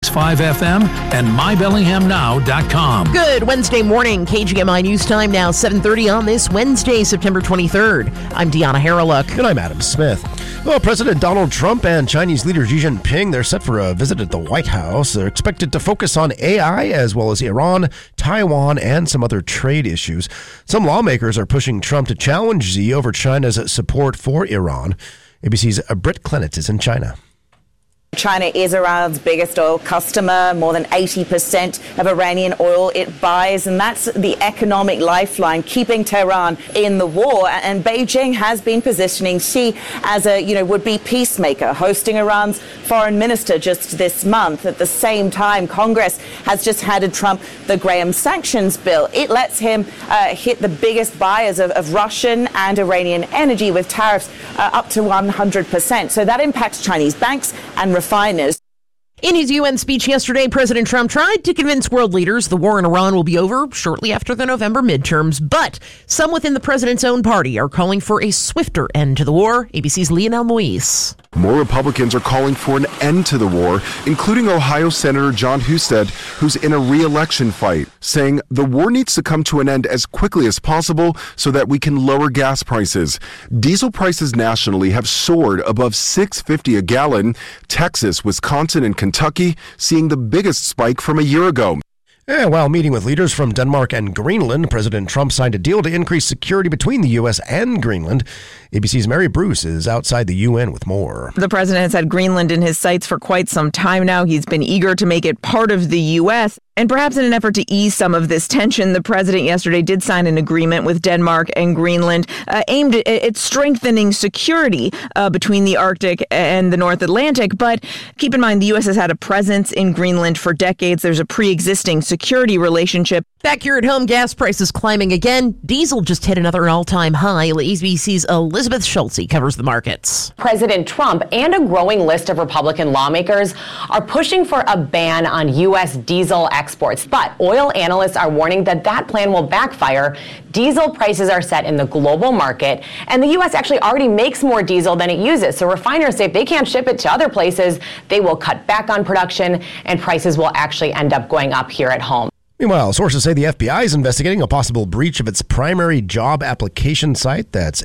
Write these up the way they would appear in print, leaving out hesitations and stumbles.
106.5 FM and mybellinghamnow.com. Good Wednesday morning. KGMI News Time now 7:30 on this Wednesday, September 23rd. I'm Deanna Harreluk. And I'm Adam Smith. Well, President Donald Trump and Chinese leader Xi Jinping, they're set for a visit at the White House. They're expected to focus on AI as well as Iran, Taiwan, and some other trade issues. Some lawmakers are pushing Trump to challenge Xi over China's support for Iran. ABC's Britt Clenitz is in China. China is Iran's biggest oil customer, more than 80% of Iranian oil it buys, and that's the economic lifeline keeping Tehran in the war. And Beijing has been positioning Xi as a, would-be peacemaker, hosting Iran's foreign minister just this month. At the same time, Congress has just handed Trump the Graham sanctions bill. It lets him hit the biggest buyers of Russian and Iranian energy with tariffs up to 100%. So that impacts Chinese banks and refiners. In his UN speech yesterday, President Trump tried to convince world leaders the war in Iran will be over shortly after the November midterms, but some within the president's own party are calling for a swifter end to the war. ABC's Lionel Moise. More Republicans are calling for an end to the war, including Ohio Senator Jon Husted, who's in a re-election fight, saying the war needs to come to an end as quickly as possible so that we can lower gas prices. Diesel prices nationally have soared above $6.50 a gallon. Texas, Wisconsin, and Kentucky seeing the biggest spike from a year ago. While meeting with leaders from Denmark and Greenland, President Trump signed a deal to increase security between the U.S. and Greenland. ABC's Mary Bruce is outside the UN with more. The president has had Greenland in his sights for quite some time now. He's been eager to make it part of the U.S. And perhaps in an effort to ease some of this tension, the president yesterday did sign an agreement with Denmark and Greenland aimed at strengthening security between the Arctic and the North Atlantic. But keep in mind, the U.S. has had a presence in Greenland for decades. There's a pre-existing security relationship. Back here at home, gas prices climbing again. Diesel just hit another all-time high. ABC's Elizabeth Schulze covers the markets. President Trump and a growing list of Republican lawmakers are pushing for a ban on U.S. diesel exports. But oil analysts are warning that that plan will backfire. Diesel prices are set in the global market, and the U.S. actually already makes more diesel than it uses. So refiners say if they can't ship it to other places, they will cut back on production, and prices will actually end up going up here at home. Meanwhile, sources say the FBI is investigating a possible breach of its primary job application site. That's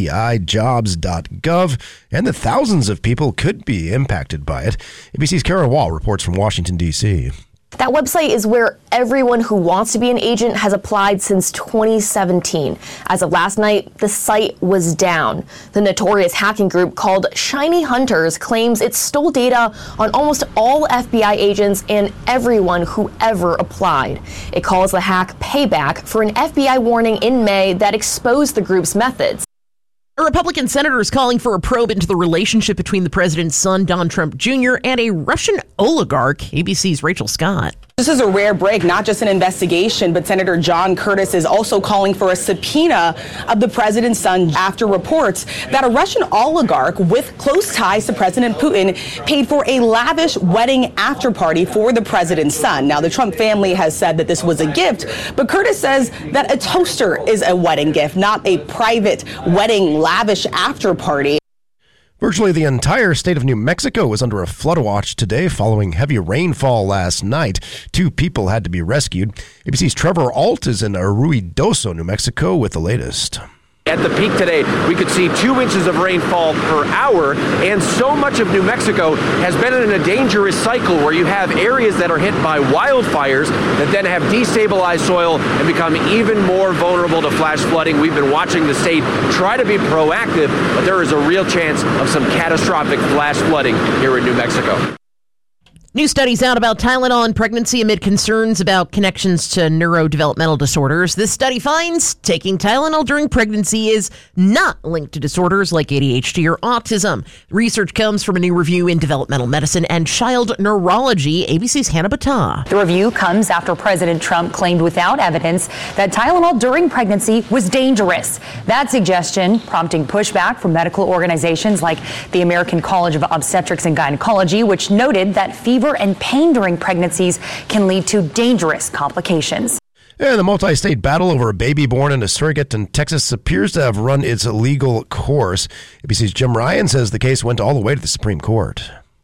FBIJobs.gov, and that thousands of people could be impacted by it. ABC's Kara Wall reports from Washington, D.C. That website is where everyone who wants to be an agent has applied since 2017. As of last night, the site was down. The notorious hacking group called Shiny Hunters claims it stole data on almost all FBI agents and everyone who ever applied. It calls the hack payback for an FBI warning in May that exposed the group's methods. A Republican senator is calling for a probe into the relationship between the president's son, Don Trump Jr., and a Russian oligarch. ABC's Rachel Scott. This is a rare break, not just an investigation, but Senator John Curtis is also calling for a subpoena of the president's son after reports that a Russian oligarch with close ties to President Putin paid for a lavish wedding after party for the president's son. Now, the Trump family has said that this was a gift, but Curtis says that a toaster is a wedding gift, not a private wedding lavish after party. Virtually the entire state of New Mexico was under a flood watch today following heavy rainfall last night. 2 people had to be rescued. ABC's Trevor Alt is in Ruidoso, New Mexico with the latest. At the peak today, we could see 2 inches of rainfall per hour, and so much of New Mexico has been in a dangerous cycle where you have areas that are hit by wildfires that then have destabilized soil and become even more vulnerable to flash flooding. We've been watching the state try to be proactive, but there is a real chance of some catastrophic flash flooding here in New Mexico. New studies out about Tylenol in pregnancy amid concerns about connections to neurodevelopmental disorders. This study finds taking Tylenol during pregnancy is not linked to disorders like ADHD or autism. Research comes from a new review in developmental medicine and child neurology. ABC's Hannah Battah. The review comes after President Trump claimed without evidence that Tylenol during pregnancy was dangerous. That suggestion prompting pushback from medical organizations like the American College of Obstetrics and Gynecology, which noted that fever and pain during pregnancies can lead to dangerous complications. And the multi-state battle over a baby born in a surrogate in Texas appears to have run its legal course. ABC's Jim Ryan says the case went all the way to the Supreme Court.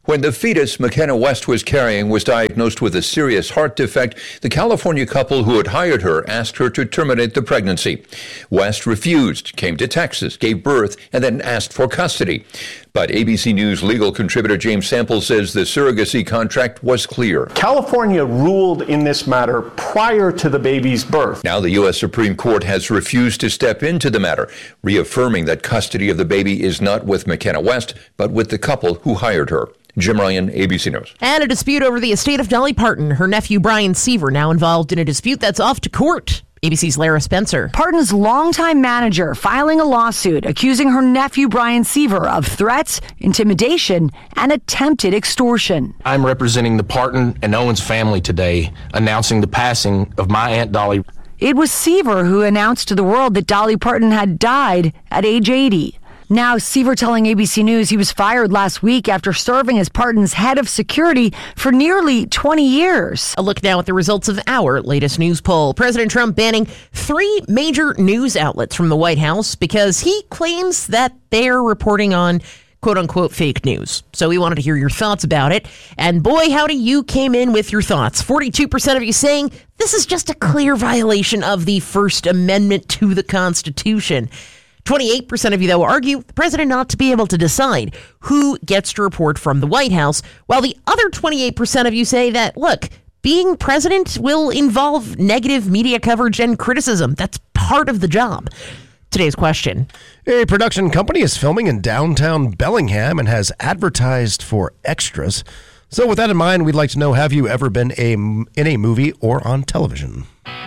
When the fetus McKenna West was carrying was diagnosed with a serious heart defect, the California couple who had hired her asked her to terminate the pregnancy. West refused, came to Texas, gave birth, and then asked for custody. But ABC News legal contributor James Sample says the surrogacy contract was clear. California ruled in this matter prior to the baby's birth. Now the U.S. Supreme Court has refused to step into the matter, reaffirming that custody of the baby is not with McKenna West, but with the couple who hired her. Jim Ryan, ABC News. And a dispute over the estate of Dolly Parton. Her nephew Brian Seaver now involved in a dispute that's off to court. ABC's Lara Spencer. Parton's longtime manager filing a lawsuit accusing her nephew Brian Seaver of threats, intimidation, and attempted extortion. I'm representing the Parton and Owens family today, announcing the passing of my Aunt Dolly. It was Seaver who announced to the world that Dolly Parton had died at age 80. Now, Seaver telling ABC News he was fired last week after serving as Parton's head of security for nearly 20 years. A look now at the results of our latest news poll. President Trump banning 3 major news outlets from the White House because he claims that they're reporting on quote-unquote fake news. So we wanted to hear your thoughts about it. And boy, howdy, you came in with your thoughts. 42% of you saying this is just a clear violation of the First Amendment to the Constitution. 28% of you, though, argue the president ought to be able to decide who gets to report from the White House, while the other 28% of you say that, look, being president will involve negative media coverage and criticism. That's part of the job. Today's question. A production company is filming in downtown Bellingham and has advertised for extras. So with that in mind, we'd like to know, have you ever been in a movie or on television?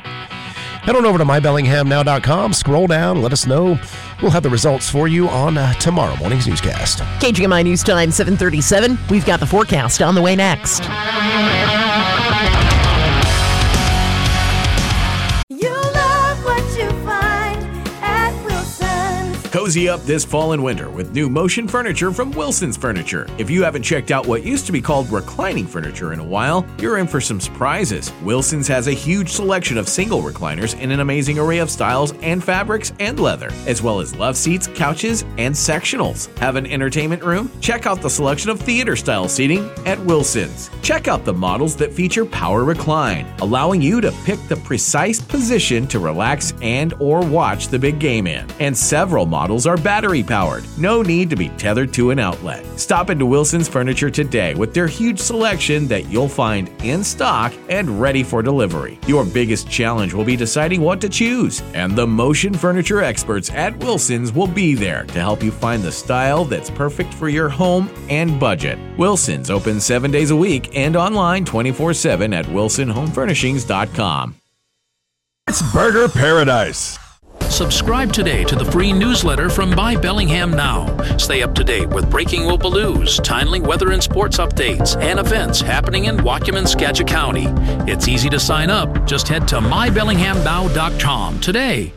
Head on over to mybellinghamnow.com, scroll down, let us know. We'll have the results for you on tomorrow morning's newscast. KGMI News Time, 7:37. We've got the forecast on the way next. Cozy up this fall and winter with new motion furniture from Wilson's Furniture. If you haven't checked out what used to be called reclining furniture in a while, you're in for some surprises. Wilson's has a huge selection of single recliners in an amazing array of styles and fabrics and leather, as well as love seats, couches, and sectionals. Have an entertainment room? Check out the selection of theater-style seating at Wilson's. Check out the models that feature Power Recline, allowing you to pick the precise position to relax and or watch the big game in. And several models are battery powered. No need to be tethered to an outlet. Stop into Wilson's Furniture today with their huge selection that you'll find in stock and ready for delivery. Your biggest challenge will be deciding what to choose, and the motion furniture experts at Wilson's will be there to help you find the style that's perfect for your home and budget. Wilson's open 7 days a week and online 24/7 at wilsonhomefurnishings.com. It's Burger Paradise. Subscribe today to the free newsletter from My Bellingham Now. Stay up to date with breaking local news, timely weather and sports updates, and events happening in Waukegan, Skagit County. It's easy to sign up. Just head to mybellinghamnow.com today.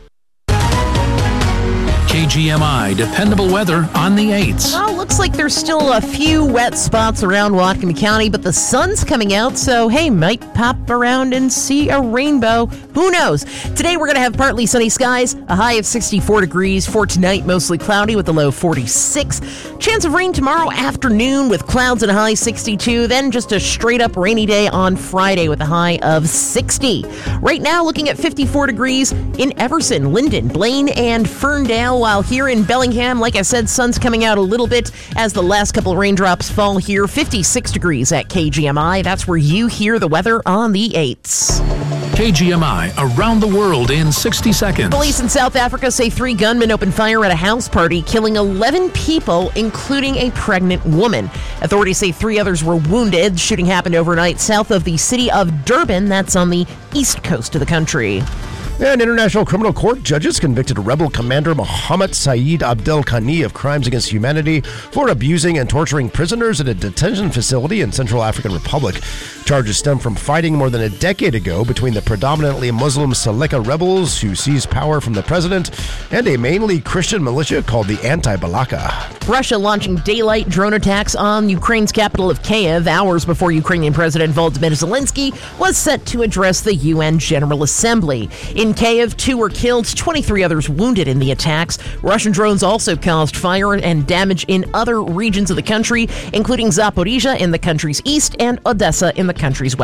KGMI, dependable weather on the 8s. Well, looks like there's still a few wet spots around Whatcom County, but the sun's coming out, so hey, might pop around and see a rainbow. Who knows? Today we're going to have partly sunny skies, a high of 64 degrees. For tonight, mostly cloudy with a low 46. Chance of rain tomorrow afternoon with clouds and a high 62. Then just a straight up rainy day on Friday with a high of 60. Right now, looking at 54 degrees in Everson, Linden, Blaine, and Ferndale. While here in Bellingham, like I said, sun's coming out a little bit as the last couple of raindrops fall here. 56 degrees at KGMI. That's where you hear the weather on the 8s. KGMI, around the world in 60 seconds. Police in South Africa say 3 gunmen opened fire at a house party, killing 11 people, including a pregnant woman. Authorities say 3 others were wounded. The shooting happened overnight south of the city of Durban. That's on the east coast of the country. And International Criminal Court judges convicted rebel commander Mohammed Saeed Abdel Khani of crimes against humanity for abusing and torturing prisoners at a detention facility in Central African Republic. Charges stem from fighting more than a decade ago between the predominantly Muslim Seleka rebels who seized power from the president and a mainly Christian militia called the Anti-Balaka. Russia launching daylight drone attacks on Ukraine's capital of Kyiv hours before Ukrainian President Volodymyr Zelensky was set to address the UN General Assembly. In In Kyiv, 2 were killed, 23 others wounded in the attacks. Russian drones also caused fire and damage in other regions of the country, including Zaporizhia in the country's east and Odessa in the country's west.